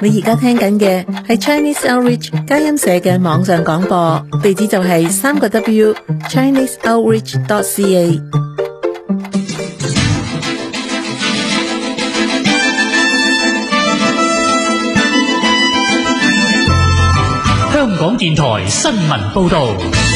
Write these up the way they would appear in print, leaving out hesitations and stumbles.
你而家聽緊嘅係 Chinese Outreach 佳音社嘅網上廣播，地址就係3個W ChineseOutreach.ca。 香港電台新聞報道。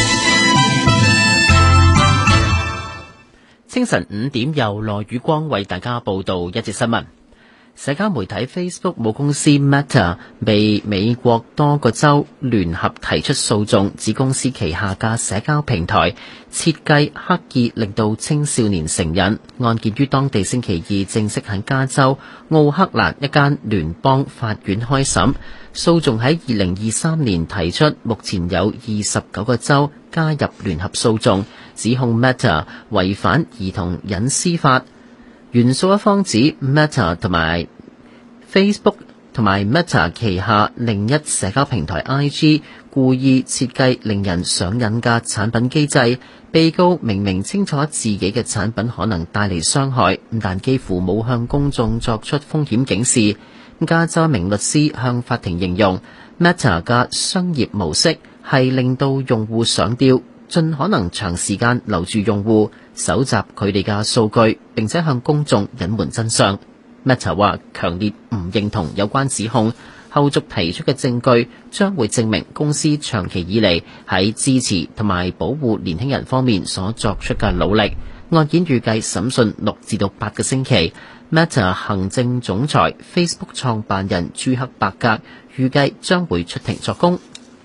清晨5點由羅宇光為大家報道一節新聞。社交媒體 Facebook 母公司 Meta 被美國多個州聯合提出訴訟，指公司旗下嘅社交平台設計刻意令到青少年成癮。案件於當地星期二正式喺加州奧克蘭一間聯邦法院開審。訴訟喺2023年提出，目前有29個州加入聯合訴訟，指控 Meta 違反兒童隱私法。原訴一方指 Meta 同埋 Facebook 同埋 Meta 旗下另一社交平台 IG 故意設計令人上癮嘅產品機制，被告明明清楚自己嘅產品可能帶嚟傷害，但幾乎冇向公眾作出風險警示。加州名律師向法庭形容 Meta 嘅商業模式係令到用戶上釣，盡可能長時間留住用戶，搜集佢哋嘅數據，並且向公眾隱瞞真相。Meta 話強烈唔認同有關指控，後續提出嘅證據將會證明公司長期以嚟喺支持同埋保護年輕人方面所作出嘅努力。案件預計審訊6至8個星期。Meta 行政總裁 Facebook 創辦人朱克伯格預計將會出庭作供。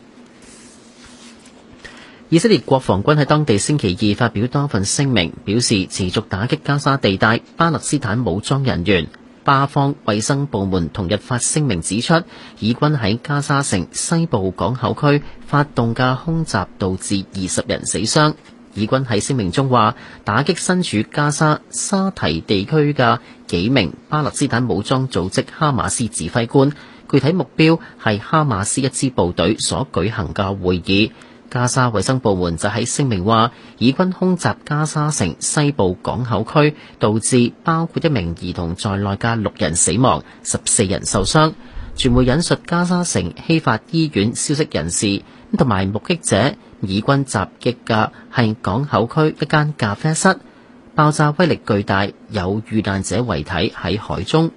以色列國防軍喺當地星期二發表多份聲明，表示持續打擊加沙地帶巴勒斯坦武裝人員。巴方衛生部門同日發聲明指出，以軍喺加沙城西部港口區發動嘅空襲導致20人死傷。以軍喺聲明中話，打擊身處加沙沙提地區嘅幾名巴勒斯坦武裝組織哈馬斯指揮官，具體目標係哈馬斯一支部隊所舉行嘅會議。加沙衛生部門就喺聲明話，以軍空襲加沙城西部港口區，導致包括一名兒童在內嘅6人死亡，14人受傷。傳媒引述加沙城希法醫院消息人士同埋目擊者，以軍襲擊嘅係港口區一間咖啡室，爆炸威力巨大，有遇難者遺體喺海中。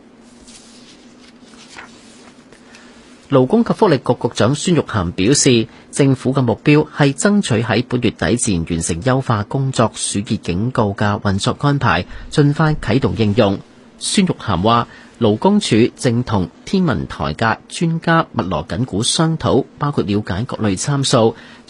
勞工及福利局局長孫玉菡表示，政府嘅目標係爭取喺本月底前完成優化工作暑熱警告嘅運作安排，盡快啟動應用。孫玉菡話，勞工處正同天文台嘅專家密鑼緊鼓商討，包括了解各類參數。